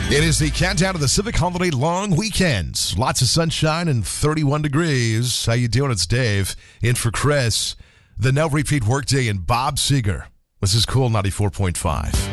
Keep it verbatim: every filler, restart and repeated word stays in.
It is the countdown to the Civic Holiday long weekend. Lots of sunshine and thirty-one degrees. How you doing? It's Dave in for Chris. The no repeat workday and Bob Seger. This is Cool ninety-four point five.